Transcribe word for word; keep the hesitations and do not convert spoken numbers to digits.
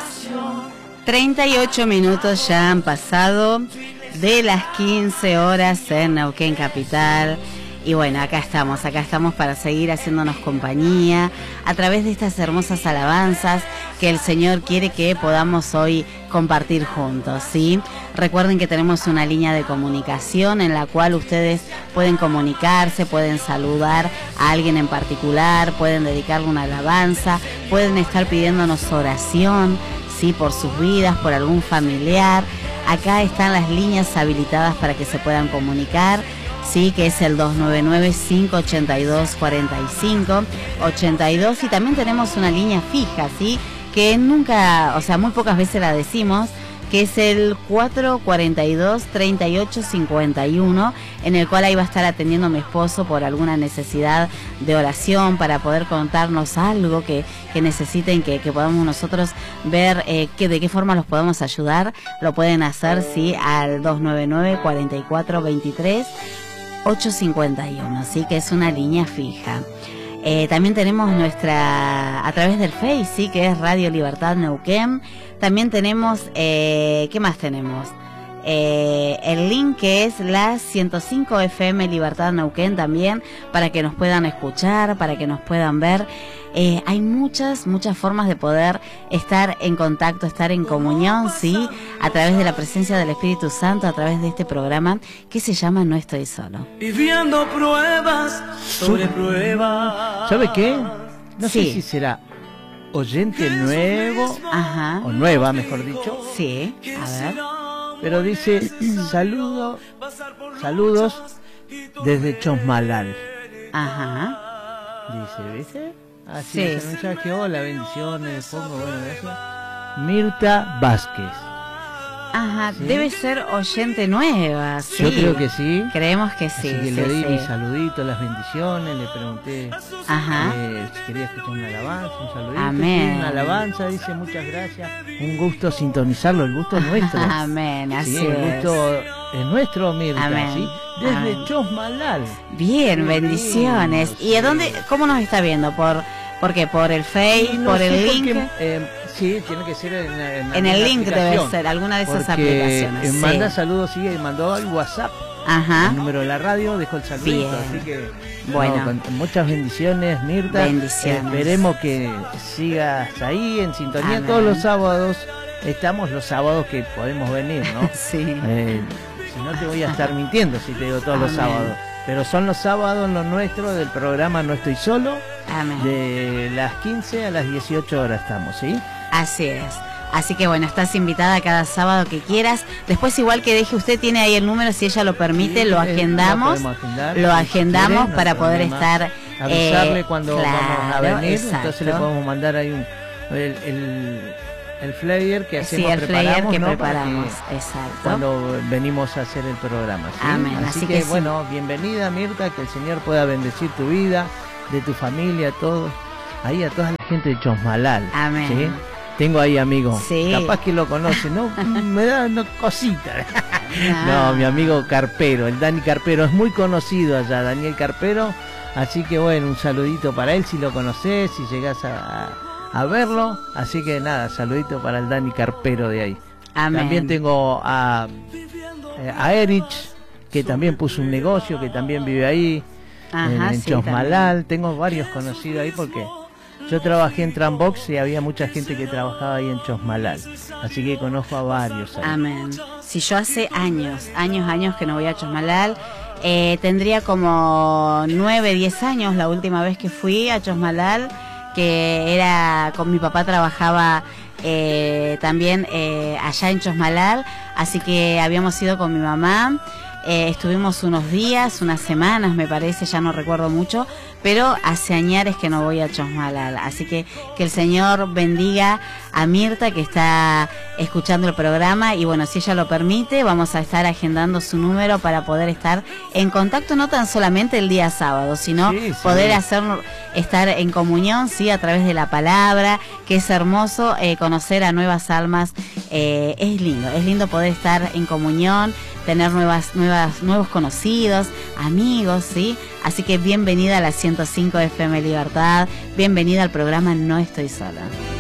treinta y ocho minutos ya han pasado de las quince horas en Neuquén Capital. Y bueno, acá estamos, acá estamos para seguir haciéndonos compañía a través de estas hermosas alabanzas que el Señor quiere que podamos hoy compartir juntos, ¿sí? Recuerden que tenemos una línea de comunicación en la cual ustedes pueden comunicarse, pueden saludar a alguien en particular, pueden dedicarle una alabanza, pueden estar pidiéndonos oración, ¿sí? Por sus vidas, por algún familiar. Acá están las líneas habilitadas para que se puedan comunicar. Sí, que es el dos nueve nueve, cinco ocho dos, cuatro cinco ocho dos, y también tenemos una línea fija, ¿sí? Que nunca, o sea, muy pocas veces la decimos, que es el cuatro cuatro dos, tres ocho cinco uno, en el cual ahí va a estar atendiendo mi esposo por alguna necesidad de oración, para poder contarnos algo que, que necesiten, que, que podamos nosotros ver eh, que, de qué forma los podemos ayudar. Lo pueden hacer, sí, al dos nueve nueve, cuatro cuatro dos tres ocho cinco uno, sí, que es una línea fija. Eh, también tenemos nuestra, a través del Face, sí, que es Radio Libertad Neuquén. También tenemos, eh, ¿qué más tenemos? Eh, el link que es la ciento cinco F M Libertad Neuquén también, para que nos puedan escuchar, para que nos puedan ver. Eh, hay muchas, muchas formas de poder estar en contacto, estar en comunión, ¿sí? A través de la presencia del Espíritu Santo, a través de este programa que se llama No Estoy Solo. Viviendo pruebas sobre pruebas. ¿Sabe qué? No Sí. sé si será oyente nuevo, Ajá. o nueva, mejor dicho. Sí, a ver. Pero dice, saludo, saludos desde Chosmalal. Ajá. Dice, ¿viste? Así Sí. es el mensaje, hola, bendiciones, pongo, bueno, gracias. Mirta Vázquez. Ajá, ¿Sí? debe ser oyente nueva, sí. Yo creo que sí. Creemos que sí. Así que sí, le di sí. mis saluditos, las bendiciones, le pregunté Ajá. eh, si quería escuchar una alabanza, un saludito. Amén. Sí, una alabanza, dice, muchas gracias. Un gusto sintonizarlo, el gusto es nuestro. Amén, así Sí, el es. gusto es nuestro, Mirta, Amén. ¿sí? Desde Amén. Chosmalal. Bien, Qué bendiciones. lindo, ¿Y a sí. dónde, cómo nos está viendo? ¿Por, por qué? ¿Por el Face? Y no ¿Por sé el por link? qué, eh, sí, tiene que ser en, en, En el alguna link debe aplicación, ser, alguna de esas porque, aplicaciones. eh, sí. manda saludos, sí, mandó al WhatsApp. Ajá. El número de la radio, dejó el saludito, Bien. así que Bueno. no, con muchas bendiciones, Mirta. Bendiciones. Esperemos que sigas ahí en sintonía. Amén. Todos los sábados estamos, los sábados que podemos venir, ¿no? Sí. Eh, si no te voy a estar mintiendo si te digo todos los Amén. sábados. Pero son los sábados los nuestros del programa No Estoy Solo. Amén. De las quince a las dieciocho horas estamos, ¿sí? Así es. Así que bueno, estás invitada cada sábado que quieras. Después, igual que deje, usted tiene ahí el número, si ella lo permite, Sí, lo eh, agendamos. lo podemos agendar, Lo si agendamos quiere, no hay para poder problema. estar. Avisarle eh, cuando claro, vamos a venir, exacto. entonces le podemos mandar ahí un, el, el, el flyer que hacemos, Sí, el flyer preparamos, que ¿no? preparamos, Para que exacto. cuando venimos a hacer el programa, ¿sí? Amén, Así, así que, que sí. bueno, bienvenida, Mirta, que el Señor pueda bendecir tu vida, de tu familia, a todos, ahí a toda la gente de Chosmalal. Amén. ¿Sí? Tengo ahí amigos, Sí. capaz que lo conocen, ¿no? Me da una cosita. Ah. No, mi amigo Carpero, el Dani Carpero, es muy conocido allá, Daniel Carpero, así que bueno, un saludito para él si lo conoces, si llegás a, a verlo, así que nada, saludito para el Dani Carpero de ahí. Amén. También tengo a, a Erich, que también puso un negocio, que también vive ahí, Ajá, en, en sí, Chosmalal, tengo varios conocidos ahí porque yo trabajé en Trambox y había mucha gente que trabajaba ahí en Chosmalal, así que conozco a varios ahí. Amén. Si yo hace años, años, años que no voy a Chosmalal, eh, tendría como nueve, diez años la última vez que fui a Chosmalal, que era con mi papá, trabajaba eh, también eh, allá en Chosmalal, así que habíamos ido con mi mamá. Eh, estuvimos unos días, unas semanas me parece, ya no recuerdo mucho, pero hace añares que no voy a Chosmalal, así que que el Señor bendiga a Mirta, que está escuchando el programa, y bueno, si ella lo permite, vamos a estar agendando su número para poder estar en contacto, no tan solamente el día sábado, sino Sí, sí. poder hacer, estar en comunión, sí, a través de la palabra, que es hermoso eh, conocer a nuevas almas, eh, es lindo, es lindo poder estar en comunión, tener nuevas, nuevas, nuevos conocidos, amigos, ¿sí? Así que bienvenida a la ciento cinco F M Libertad, bienvenida al programa No Estoy Sola.